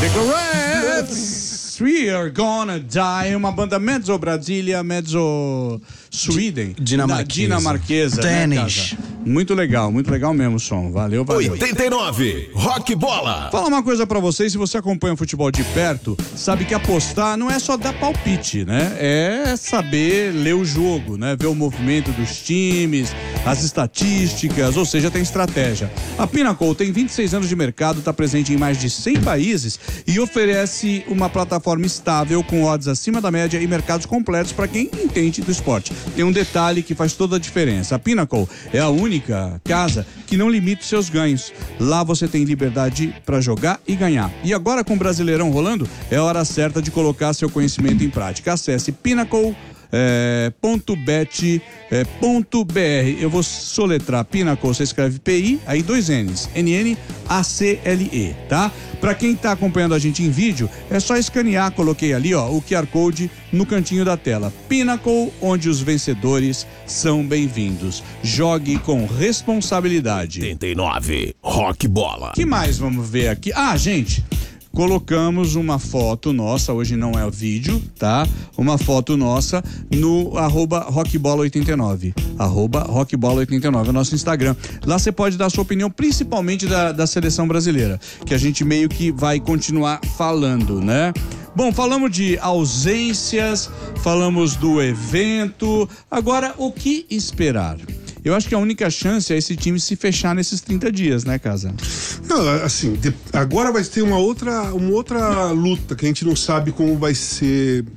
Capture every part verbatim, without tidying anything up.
Cigarettes, we are gonna die. Uma banda mezzo Brasília, mezzo Sweden. Dinamarquesa. Dinamarquesa. Tênis. Né, muito legal, muito legal mesmo o som. Valeu, valeu. oitenta e nove, Rock Bola. Fala uma coisa pra vocês, se você acompanha o futebol de perto, sabe que apostar não é só dar palpite, né? É saber ler o jogo, né? Ver o movimento dos times, as estatísticas, ou seja, tem estratégia. A Pinnacle tem vinte e seis anos de mercado, está presente em mais de cem países e oferece uma plataforma estável com odds acima da média e mercados completos para quem entende do esporte. Tem um detalhe que faz toda a diferença. A Pinnacle é a única casa que não limita os seus ganhos. Lá você tem liberdade para jogar e ganhar. E agora com o Brasileirão rolando, é a hora certa de colocar seu conhecimento em prática. Acesse Pinnacle É, ponto bet é, ponto br. Eu vou soletrar Pinnacle, você escreve P I, aí dois N's, N N A C L E, tá? Pra quem tá acompanhando a gente em vídeo, é só escanear, coloquei ali, ó, o Q R Code no cantinho da tela. Pinnacle, onde os vencedores são bem-vindos. Jogue com responsabilidade. oitenta e nove, Rock Bola. O que mais vamos ver aqui? Ah, gente, colocamos uma foto nossa, hoje não é o vídeo, tá? Uma foto nossa no arroba rockbola oitenta e nove, arroba rockbola oitenta e nove, é o nosso Instagram. Lá você pode dar a sua opinião, principalmente da, da seleção brasileira, que a gente meio que vai continuar falando, né? Bom, falamos de ausências, falamos do evento, agora o que esperar? Eu acho que a única chance é esse time se fechar nesses trinta dias, né, Casa? Não, assim, de, agora vai ter uma outra, uma outra luta que a gente não sabe como vai ser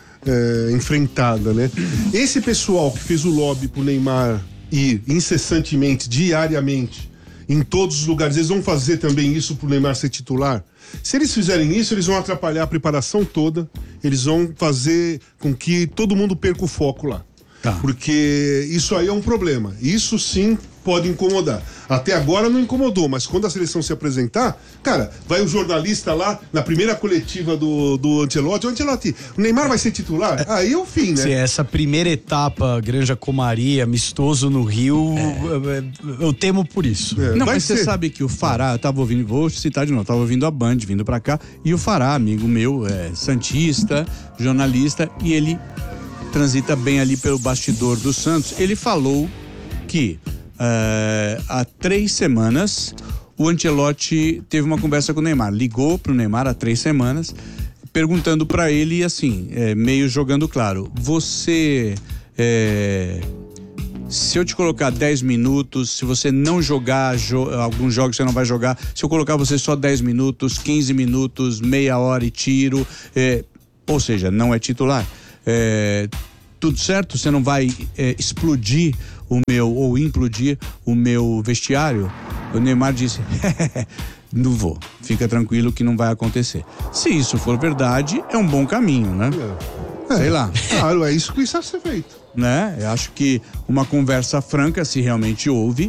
é, enfrentada, né? Esse pessoal que fez o lobby pro Neymar ir incessantemente, diariamente, em todos os lugares, eles vão fazer também isso pro Neymar ser titular? Se eles fizerem isso, eles vão atrapalhar a preparação toda, eles vão fazer com que todo mundo perca o foco lá. Tá. Porque isso aí é um problema. Isso sim pode incomodar. Até agora não incomodou, mas quando a seleção se apresentar, cara, vai o jornalista lá na primeira coletiva do, do Ancelotti. O Ancelotti, o Neymar vai ser titular? Aí é o fim, né? Se essa primeira etapa, Granja Comaria, amistoso no Rio, é. eu temo por isso. É, não, mas ser. Você sabe que o Fará, eu tava ouvindo, vou citar de novo, tava ouvindo a Band vindo pra cá, e o Fará, amigo meu, é santista, jornalista, e ele transita bem ali pelo bastidor do Santos. Ele falou que uh, há três semanas o Ancelotti teve uma conversa com o Neymar, ligou pro Neymar há três semanas, perguntando pra ele assim, é, meio jogando claro, você é, se eu te colocar dez minutos, se você não jogar jo- alguns jogos você não vai jogar, se eu colocar você só dez minutos, quinze minutos, meia hora e tiro, é, ou seja, não é titular. É, tudo certo? Você não vai é, explodir o meu, ou implodir o meu vestiário? O Neymar disse, não vou, fica tranquilo que não vai acontecer. Se isso for verdade, é um bom caminho, né? É. Sei lá. Claro, é isso que precisa ser feito. Né? Eu acho que uma conversa franca, se realmente houve,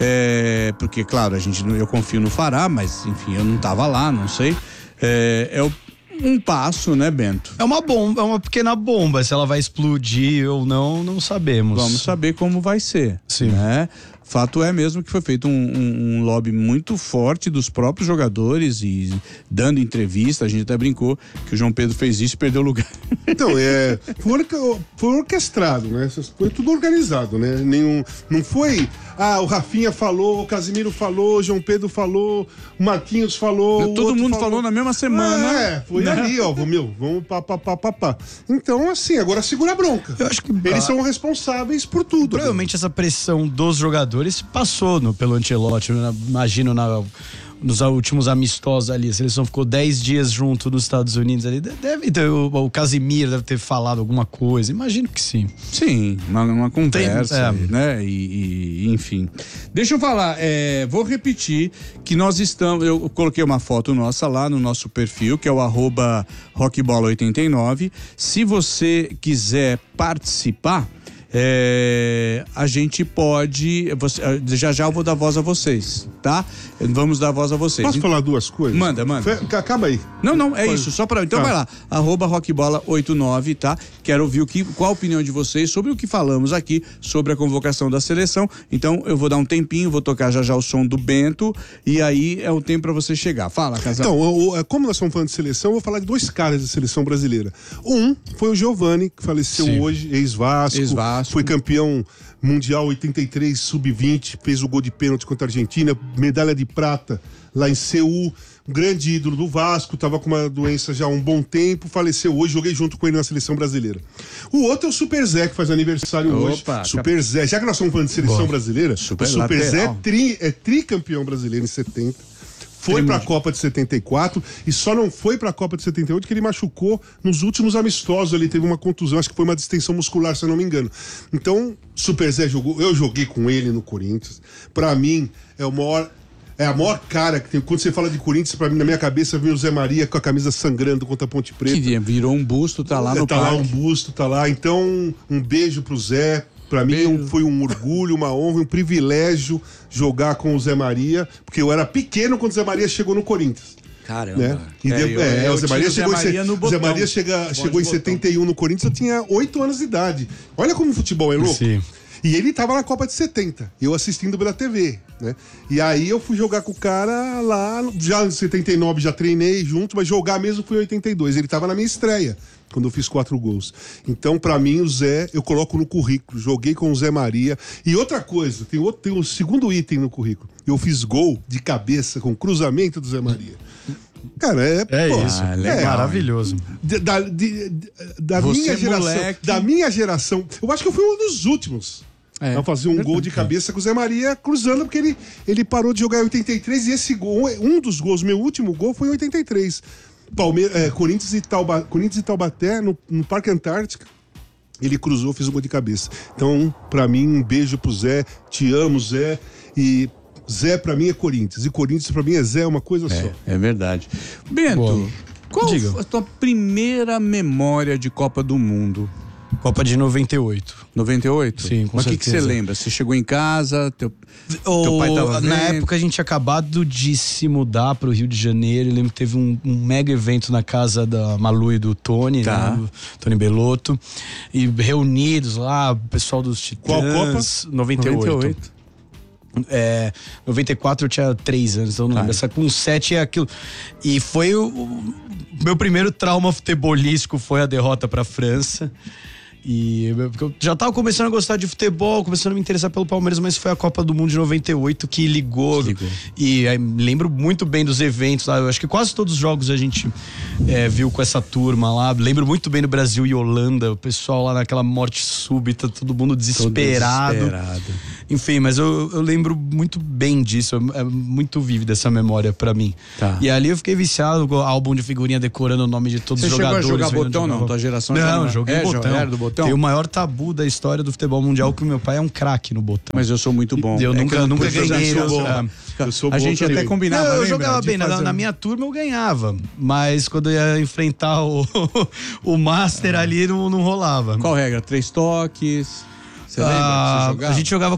é, porque, claro, a gente, eu confio no Fará, mas, enfim, eu não estava lá, não sei. É, é o um passo, né, Bento? É uma bomba, é uma pequena bomba. Se ela vai explodir ou não, não sabemos. Vamos saber como vai ser. Sim. Né? Fato é mesmo que foi feito um, um, um lobby muito forte dos próprios jogadores e dando entrevista, a gente até brincou que o João Pedro fez isso e perdeu o lugar. Então, é, foi, foi orquestrado, né? Foi tudo organizado, né? Nenhum, não foi, ah, o Rafinha falou, o Casimiro falou, o João Pedro falou, o Marquinhos falou. Todo mundo falou. falou na mesma semana. É, foi né? ali, ó, meu, vamos pá, pá, pá, pá, pá. Então, assim, agora segura a bronca. Eu acho que eles ah, são responsáveis por tudo. Provavelmente né? Essa pressão dos jogadores passou no, pelo Ancelotti, na, imagino na, nos últimos amistosos ali, a seleção ficou dez dias junto nos Estados Unidos ali, deve ter, o, o Casimiro deve ter falado alguma coisa, imagino que sim. Sim, uma, uma conversa, Tem, é. né, e, e enfim. Deixa eu falar, é, vou repetir que nós estamos, eu coloquei uma foto nossa lá no nosso perfil, que é o arroba rockbola oitenta e nove, se você quiser participar, é, a gente pode... Você, já já eu vou dar voz a vocês, tá? Vamos dar voz a vocês. Posso falar duas coisas? Manda, manda. Fe- Acaba aí. Não, não, é Pode. isso, só pra... Então Tá. vai lá, arroba rockbola oitenta e nove, tá? Quero ouvir o que, qual a opinião de vocês sobre o que falamos aqui, sobre a convocação da seleção. Então eu vou dar um tempinho, vou tocar já já o som do Bento, e aí é o tempo pra você chegar. Fala, Casal. Então, o- o- como nós estamos falando de seleção, eu vou falar de dois caras da seleção brasileira. Um foi o Giovani, que faleceu Sim. hoje, ex-Vasco, Ex-Vasco. foi campeão mundial oitenta e três, sub vinte, fez o gol de pênalti contra a Argentina, medalha de prata lá em Seul, um grande ídolo do Vasco, estava com uma doença já há um bom tempo, faleceu hoje, joguei junto com ele na seleção brasileira. O outro é o Super Zé, que faz aniversário hoje. Opa, Super Zé, já que nós estamos falando de seleção Boa. brasileira, Super o Super Zé é, lateral. tri, é tricampeão brasileiro em setenta. Foi pra Copa de setenta e quatro e só não foi pra Copa de setenta e oito que ele machucou nos últimos amistosos. Ele teve uma contusão, acho que foi uma distensão muscular, se eu não me engano. Então, Super Zé jogou, eu joguei com ele no Corinthians. Pra mim, é o maior. É a maior cara que tem. Quando você fala de Corinthians, pra mim, na minha cabeça, vem o Zé Maria com a camisa sangrando contra a Ponte Preta. Que virou um busto, tá lá no tá lá um parque. busto, tá lá. Então, um beijo pro Zé. Pra mim Beijo. foi um orgulho, uma honra, um privilégio jogar com o Zé Maria, porque eu era pequeno quando o Zé Maria chegou no Corinthians. Caramba. Né? E É, de- eu- é, eu o Zé tinha Maria o Zé chegou, Maria em, no se- Zé botão. Maria chega, Bola chegou de em botão. setenta e um no Corinthians, eu tinha oito anos de idade. Olha como o futebol é louco. Sim. E ele tava na Copa de setenta, eu assistindo pela T V, né? E aí eu fui jogar com o cara lá, já em setenta e nove já treinei junto, mas jogar mesmo foi em oitenta e dois. Ele tava na minha estreia, quando eu fiz quatro gols. Então, pra mim, o Zé, eu coloco no currículo. Joguei com o Zé Maria. E outra coisa, tem, outro, tem um segundo item no currículo. Eu fiz gol de cabeça com cruzamento do Zé Maria. Cara, é, É pô, isso. Ah, legal, é maravilhoso. de- Da, de- de- da Você, minha geração. moleque. Da minha geração. Eu acho que eu fui um dos últimos. É, a fazer um gol de cabeça com o Zé Maria cruzando, porque ele, ele parou de jogar em oitenta e três e esse gol, um dos gols, meu último gol foi em oitenta e três. Palmeiras, é, Corinthians, e Tauba, Corinthians e Taubaté, no, no Parque Antártica. Ele cruzou, fez um gol de cabeça. Então, pra mim, um beijo pro Zé. Te amo, Zé. E Zé pra mim é Corinthians. E Corinthians pra mim é Zé, é uma coisa só. É verdade. Bento, Boa. qual Diga. foi a tua primeira memória de Copa do Mundo? Copa de noventa e oito. noventa e oito? Sim, com Mas o que que você certeza. lembra? Você chegou em casa, teu, teu O- pai tava na vendo? época a gente tinha acabado de se mudar pro Rio de Janeiro. Eu lembro que teve um, um mega evento na casa da Malu e do Tony, Tá. né, do Tony Belotto. E reunidos lá, o pessoal dos Titãs. Qual Copa? noventa e oito. noventa e oito. É, noventa e quatro eu tinha três anos, então não lembro. Essa com sete é aquilo. E foi o, o meu primeiro trauma futebolístico foi a derrota pra França. E eu eu já tava começando a gostar de futebol, começando a me interessar pelo Palmeiras, mas foi a Copa do Mundo de noventa e oito que ligou. Que ligou. E aí, lembro muito bem dos eventos lá. Eu acho que quase todos os jogos a gente é, viu com essa turma lá. Lembro muito bem do Brasil e Holanda, o pessoal lá naquela morte súbita, todo mundo desesperado. desesperado. Enfim, mas eu, eu lembro muito bem disso. É muito vívida essa memória pra mim. Tá. E ali eu fiquei viciado com o álbum de figurinha decorando o nome de todos Você os chegou a jogadores. jogar vendo botão, jogar não? bola. Tua geração já Não, não- joguei é, botão. era do botão? Tem o maior tabu da história do futebol mundial que o meu pai é um craque no botão. Mas eu sou muito bom. Eu É nunca- que eu nunca por exemplo, ganhei, eu sou- né? Eu sou A bom gente até também. combinava, Não, eu lembra? jogava De bem, na, fazer na um- minha turma eu ganhava, mas quando eu ia enfrentar o, o Master ali não, não rolava. Qual regra? Três toques? Você lembra? Ah, Você jogava? a gente jogava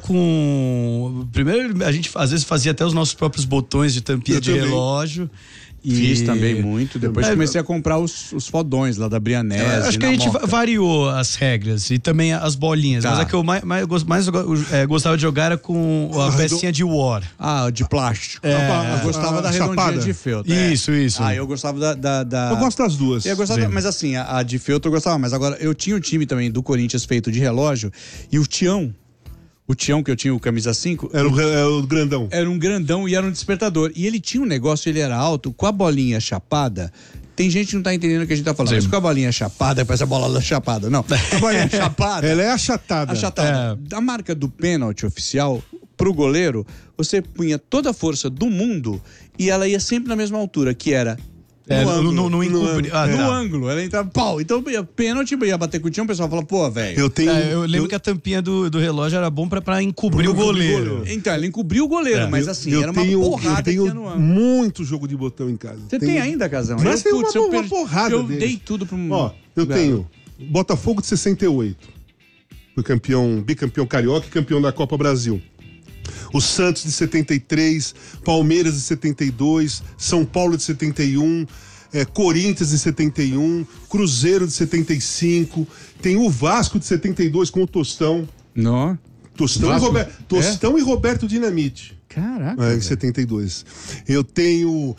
com. Primeiro, a gente às vezes fazia até os nossos próprios botões de tampinha Eu de também. relógio. E... Fiz também muito. Depois É, comecei a comprar os, os fodões lá da Brianese. Acho que a na gente Moca. va- variou as regras e também as bolinhas. Tá. Mas a que eu mais, mais, gos- mais go- é, gostava de jogar era com a pecinha de War. Ah, de plástico. É. eu gostava A- da a redondinha chapada. de feltro. é. Isso, isso. Ah, eu gostava da. da, da... Eu gosto das duas. Eu gostava, Sim. mas assim, a, a de feltro eu gostava, mas agora eu tinha um time também do Corinthians feito de relógio e o Tião, o Tião que eu tinha o camisa cinco, Era o, é o grandão. era um grandão e era um despertador. E ele tinha um negócio, ele era alto, com a bolinha chapada. Tem gente que não tá entendendo o que a gente tá falando, Sim. mas com a bolinha chapada, parece a bola da chapada. Não, a bolinha chapada. Ela é achatada. achatada. Da marca do pênalti oficial pro goleiro, você punha toda a força do mundo e ela ia sempre na mesma altura, que era É, no no, ângulo. no, no encobri- ah, No tá. ângulo, ela entrava, pau. Então, ia pênalti, ia bater com o Tião, o pessoal fala, pô, velho. Eu tenho. É, eu lembro que a tampinha do, do relógio era bom pra, pra encobrir o goleiro. Então, ela encobriu o goleiro, É. mas assim, eu era uma tenho, porrada eu que ia tenho no ângulo. muito jogo de botão em casa. Você Tenho- tem ainda, Casão? Mas eu, tem uma, putz, eu uma per- porrada Eu deles. dei tudo pro... Ó, eu Garoto. tenho Botafogo de sessenta e oito. Foi campeão, bicampeão carioca e campeão da Copa Brasil. O Santos de setenta e três, Palmeiras de setenta e dois, São Paulo de setenta e um, é, Corinthians de setenta e um, Cruzeiro de setenta e cinco, tem o Vasco de setenta e dois com o Tostão. Não. Tostão, e, Rober... Tostão é? e Roberto Dinamite. Caraca. É, em setenta e dois. Eu tenho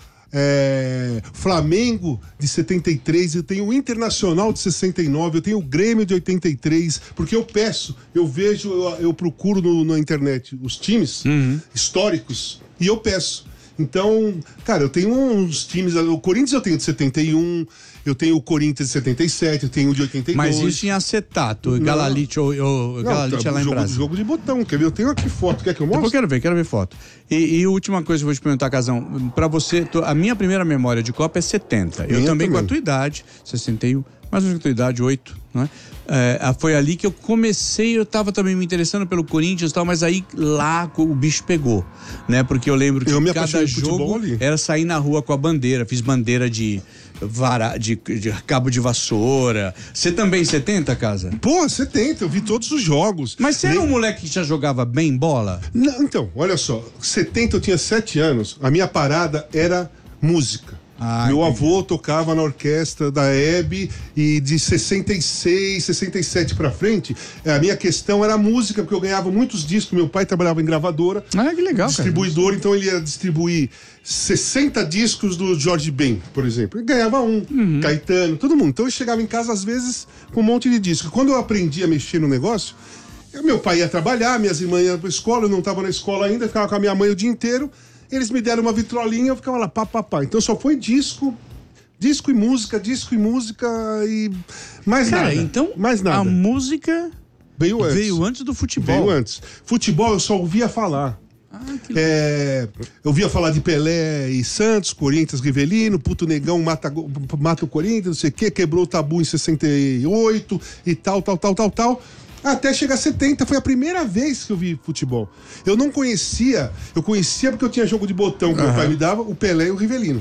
é, Flamengo de setenta e três, eu tenho o Internacional de sessenta e nove, eu tenho o Grêmio de oitenta e três, porque eu peço, eu vejo, eu, eu procuro no, na internet os times uhum. históricos e eu peço. Então, cara, eu tenho uns times. O Corinthians eu tenho de setenta e um, eu tenho o Corinthians de setenta e sete, eu tenho o de oitenta e dois. Mas isso em acetato, Galalite ou Galalite é lá em jogo, Brasília. Jogo de botão, quer ver? Eu tenho aqui foto, quer que eu mostre? Eu quero ver, quero ver foto. E, e a última coisa que eu vou te perguntar, Casão, pra você, a minha primeira memória de Copa é setenta. Eu também, também com a tua idade, sessenta e um, mais ou menos com a tua idade, oito, não é? É, foi ali que eu comecei, eu tava também me interessando pelo Corinthians e tal, mas aí lá o bicho pegou, né? Porque eu lembro que eu cada jogo era sair na rua com a bandeira, fiz bandeira de, vara, de, de cabo de vassoura. Você também setenta, Casa? Pô, setenta, eu vi todos os jogos. Mas você Nem... era um moleque que já jogava bem bola? Não, então, olha só, setenta eu tinha sete anos, a minha parada era música. Ah, Meu entendi. avô tocava na orquestra da Hebe e de sessenta e seis, sessenta e sete pra frente, a minha questão era a música, porque eu ganhava muitos discos. Meu pai trabalhava em gravadora. Ah, que legal, distribuidor, cara. Então ele ia distribuir sessenta discos do Jorge Ben, por exemplo. E ganhava um, uhum. Caetano, todo mundo. Então eu chegava em casa, às vezes, com um monte de discos. Quando eu aprendi a mexer no negócio, meu pai ia trabalhar, minhas irmãs iam pra escola, eu não tava na escola ainda, ficava com a minha mãe o dia inteiro. Eles me deram uma vitrolinha, eu ficava lá, pá, pá, pá. Então só foi disco, disco e música, disco e música e mais Cara, nada. Então, mais nada. A música veio antes. Veio antes do futebol. Veio antes. Futebol eu só ouvia falar. Ah, que é, eu ouvia falar de Pelé e Santos, Corinthians, Rivelino, Puto Negão mata, mata o Corinthians, não sei o quê, quebrou o tabu em sessenta e oito e tal, tal, tal, tal, tal. Até chegar a setenta, foi a primeira vez que eu vi futebol. Eu não conhecia, eu conhecia porque eu tinha jogo de botão que uhum. meu pai me dava, o Pelé e o Rivelino.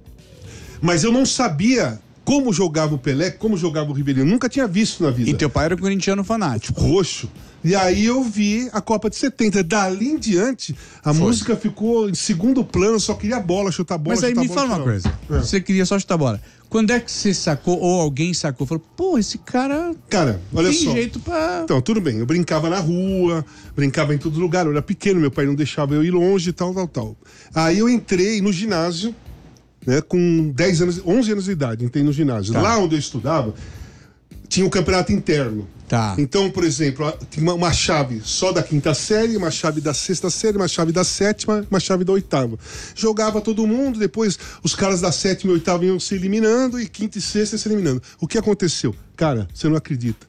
Mas eu não sabia como jogava o Pelé, como jogava o Rivelino. Nunca tinha visto na vida. E teu pai era corintiano fanático. Roxo. E aí eu vi a Copa de setenta. Dali em diante, a Foi. música ficou em segundo plano, eu só queria bola, chutar bola, Mas aí chutar me bola, fala uma coisa, é. você queria só chutar bola. Quando é que você sacou, ou alguém sacou, falou, pô, esse cara... Cara, olha tem só. jeito pra... Então, tudo bem, eu brincava na rua, brincava em todo lugar, eu era pequeno, meu pai não deixava eu ir longe, tal, tal, tal. Aí eu entrei no ginásio, né, com dez anos, onze anos de idade, entrei no ginásio. Tá. Lá onde eu estudava, tinha um campeonato interno. Tá. Então, por exemplo, tinha uma, uma chave só da quinta série, uma chave da sexta série, uma chave da sétima, uma chave da oitava. Jogava todo mundo, depois os caras da sétima e oitava iam se eliminando e quinta e sexta se eliminando. O que aconteceu? Cara, você não acredita.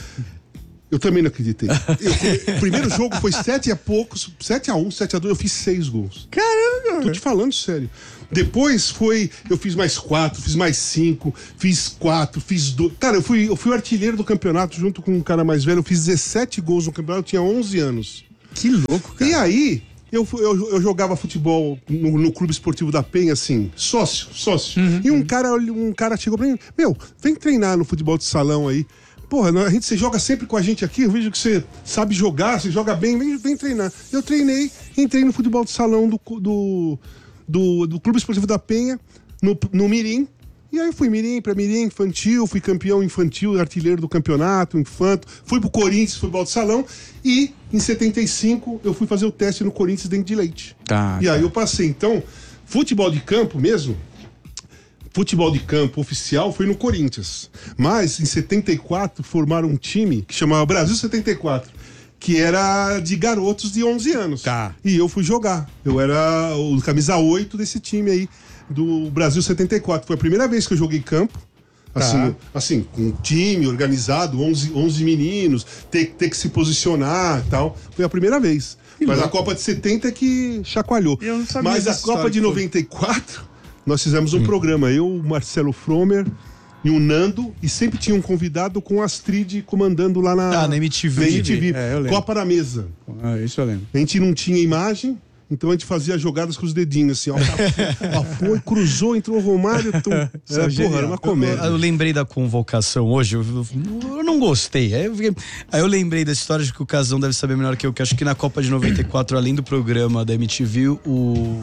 Eu também não acreditei. Eu, o primeiro jogo foi sete a poucos, sete a um, sete a dois, eu fiz seis gols. Caramba! Tô te falando sério. Depois foi, eu fiz mais quatro, fiz mais cinco, fiz quatro, fiz dois. Cara, eu fui, eu fui o artilheiro do campeonato junto com um cara mais velho, eu fiz dezessete gols no campeonato, eu tinha onze anos. Que louco, cara. E aí, eu, eu, eu jogava futebol no, no Clube Esportivo da Penha, assim, sócio, sócio. Uhum, e um, uhum. cara, um cara chegou pra mim, meu, vem treinar no futebol de salão aí. Porra, a gente, você joga sempre com a gente aqui, eu vejo que você sabe jogar, você joga bem, vem, vem treinar. Eu treinei, entrei no futebol de salão do, do, do, do Clube Esportivo da Penha, no, no Mirim, e aí eu fui Mirim pra Mirim, infantil, fui campeão infantil, artilheiro do campeonato, infanto, fui pro Corinthians, futebol de salão, e em setenta e cinco eu fui fazer o teste no Corinthians dentro de leite. Tá, e aí eu passei, então, futebol de campo mesmo, futebol de campo oficial foi no Corinthians. Mas, em setenta e quatro, formaram um time que chamava Brasil setenta e quatro, que era de garotos de onze anos. Tá. E eu fui jogar. Eu era o camisa oito desse time aí, do Brasil setenta e quatro. Foi a primeira vez que eu joguei campo. Assim, tá. assim, com um time organizado, onze, onze meninos, ter, ter que se posicionar e tal. Foi a primeira vez. Que Mas louco. A Copa de setenta é que chacoalhou. Eu não sabia. Mas a Copa de noventa e quatro... Nós fizemos um hum. programa, eu, o Marcelo Fromer e o Nando, e sempre tinha um convidado com a Astrid comandando lá na, ah, na M T V. Na M T V. É, Copa na mesa. Ah, isso eu lembro. A gente não tinha imagem, Então a gente fazia jogadas com os dedinhos, assim, ó. ó foi, cruzou, entrou o Romário. Tum. Era, porra, era uma comédia. Eu, eu lembrei da convocação hoje, eu, eu, eu não gostei. Aí eu, fiquei, aí eu lembrei da história de que o Casão deve saber melhor que eu, que acho que na Copa de noventa e quatro, além do programa da M T V, o...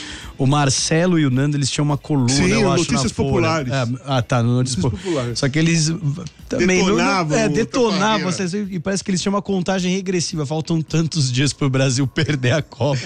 O Marcelo e o Nando, eles tinham uma coluna, Sim, eu acho, Notícias na Folha. Populares. É, ah, tá, no Notícias Notícias Populares. Só que eles também detonavam. Não, é, detonavam. Outra Vocês, e parece que eles tinham uma contagem regressiva. Faltam tantos dias pro Brasil perder a Copa.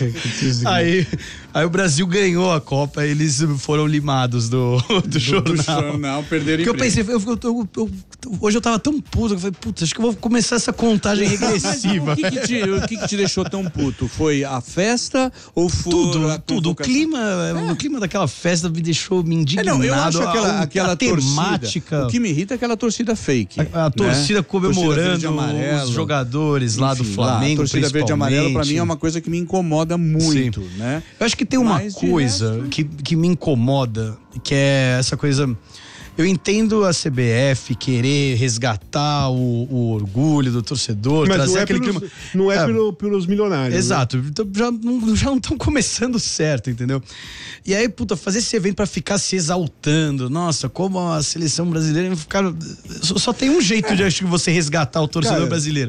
aí, aí o Brasil ganhou a Copa, eles foram limados do, do, do jornal. Do jornal, perderam Porque eu pensei, eu, eu, eu, eu, hoje eu tava tão puto, que eu falei, puta, acho que eu vou começar essa contagem regressiva. O que que, te, o que que te deixou tão puto? Foi a festa ou foi Tudo, a tudo. O clima, é. o clima daquela festa me deixou me indignado. É, não, eu acho aquela, a, aquela a temática. Torcida, o que me irrita é aquela torcida fake. A, a torcida né? comemorando torcida os jogadores lá Enfim, do Flamengo, lá, a torcida verde e amarela pra mim é principalmente. uma coisa que me incomoda muito, Sim. né? Eu acho que tem uma Mas de coisa resto- que, que me incomoda, que é essa coisa... Eu entendo a C B F querer resgatar o, o orgulho do torcedor, Mas trazer não é, aquele pelos, clima... não é, É. pelo- pelos milionários. Exato, então já não já não estão começando certo, entendeu? E aí, puta, fazer esse evento pra ficar se exaltando, nossa, como a seleção brasileira ficar... Só, só tem um jeito de acho que você resgatar o torcedor Cara, brasileiro.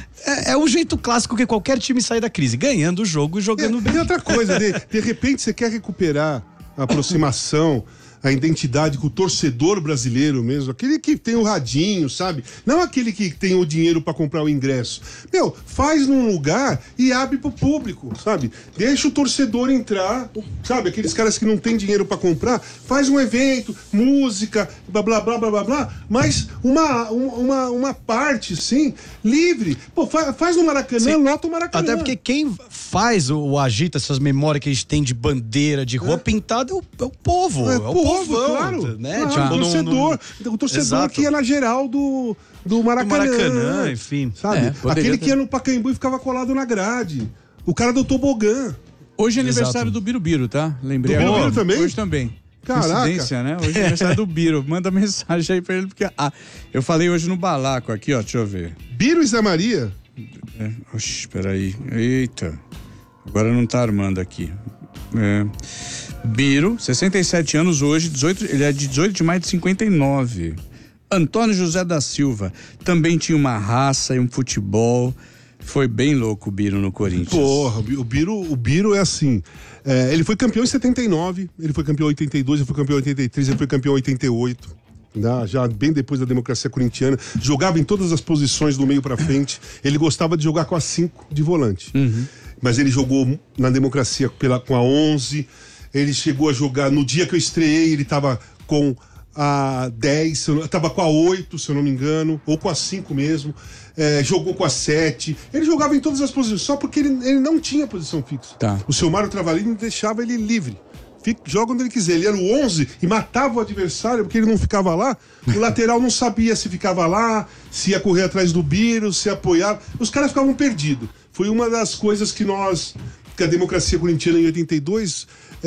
É, é o jeito clássico que qualquer time sai da crise, ganhando o jogo e jogando E, bem. e outra coisa, de, de repente você quer recuperar a aproximação, a identidade com o torcedor brasileiro mesmo, aquele que tem o radinho, sabe? Não aquele que tem o dinheiro pra comprar o ingresso. Meu, faz num lugar e abre pro público, sabe? Deixa o torcedor entrar, sabe? Aqueles caras que não têm dinheiro pra comprar, faz um evento, música, blá blá blá blá blá blá, mas uma, uma, uma parte, sim, livre. Pô, fa- faz no Maracanã, Sim. lota o Maracanã. Até porque quem faz o, o agita, essas memórias que a gente tem de bandeira, de roupa pintada, é o, é o povo. É, É, o povo, povão, claro. né? Claro, Tipo, o não- torcedor, não- o torcedor Exato. que ia na geral do, do Maracanã. Do Maracanã, enfim. Sabe? É, poderia Aquele ter. que ia no Pacaembu e ficava colado na grade. O cara do tobogã. Hoje é aniversário Exato. do Birubiru, tá? Lembrei Do agora. Birubiru também? Hoje também. Caraca. Coincidência, né? Hoje é aniversário do Biro. Manda mensagem aí pra ele, porque ah, eu falei hoje no balaco aqui, ó, deixa eu ver. Biro e Zé Maria. É, oxi, peraí. Eita. Agora não tá armando aqui. É. Biro, sessenta e sete anos hoje, dezoito, ele é de dezoito de maio de cinquenta e nove. Antônio José da Silva, também tinha uma raça e um futebol. Foi bem louco o Biro no Corinthians. Porra, o Biro, o Biro é assim. É, ele foi campeão em setenta e nove, ele foi campeão em oitenta e dois, ele foi campeão em oitenta e três, ele foi campeão em oitenta e oito. né, já bem depois da democracia corintiana, jogava em todas as posições do meio pra frente. Ele gostava de jogar com a cinco de volante. Uhum. Mas ele jogou na democracia pela, com a onze. Ele chegou a jogar, no dia que eu estreiei, ele tava com a dez, se eu não- tava com a oito, se eu não me engano, ou com a cinco mesmo. É, jogou com a sete. Ele jogava em todas as posições, só porque ele, ele não tinha posição fixa. Tá. O seu Mário Travalini deixava ele livre. Fica, joga onde ele quiser. Ele era o onze e matava o adversário porque ele não ficava lá. O lateral não sabia se ficava lá, se ia correr atrás do Biro, se apoiava. Os caras ficavam perdidos. Foi uma das coisas que nós, que a democracia corintiana em oitenta e dois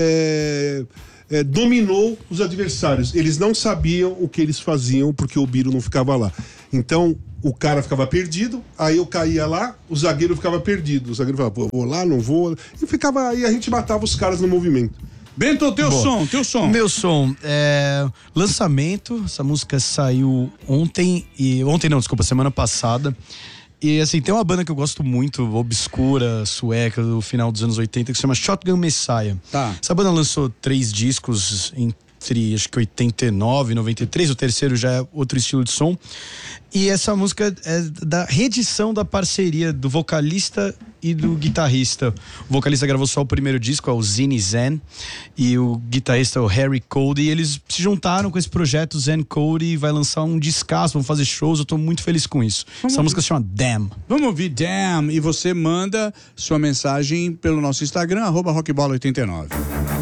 é, é, dominou os adversários. Eles não sabiam o que eles faziam porque o Biro não ficava lá. Então o cara ficava perdido, aí eu caía lá, o zagueiro ficava perdido. O zagueiro falava, pô, vou lá, não vou. E ficava aí, a gente matava os caras no movimento. Bento, teu Boa. som, teu som. Meu som, é, lançamento, essa música saiu ontem, e ontem não, desculpa, semana passada. E assim, tem uma banda que eu gosto muito, obscura, sueca, do final dos anos oitenta, que se chama Shotgun Messiah. Tá. Essa banda lançou três discos entre, acho que oitenta e nove e noventa e três, o terceiro já é outro estilo de som. E essa música é da reedição da parceria do vocalista e do guitarrista. O vocalista gravou só o primeiro disco, é o Zine Zen, e o guitarrista é o Harry Cody, e eles se juntaram com esse projeto Zen Cody e vai lançar um discaço, vão fazer shows, eu tô muito feliz com isso. Vamos Essa ouvir. música se chama Damn. Vamos ouvir Damn e você manda sua mensagem pelo nosso Instagram, arroba rockbola oitenta e nove.